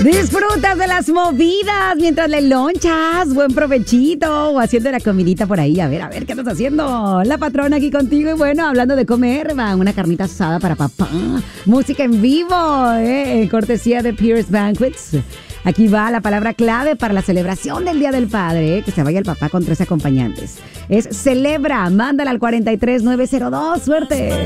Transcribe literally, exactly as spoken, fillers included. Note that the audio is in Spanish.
Disfrutas de las movidas mientras le lonchas. Buen provechito o haciendo la comidita por ahí. A ver, a ver, ¿qué estás haciendo? La patrona aquí contigo. Y bueno, hablando de comer, va una carnita asada para papá. Música en vivo, ¿eh? Cortesía de Pierce Banquets. Aquí va la palabra clave para la celebración del Día del Padre, ¿eh? Que se vaya el papá con tres acompañantes. Es celebra. Mándala al cuatro tres nueve cero dos. ¡Suerte!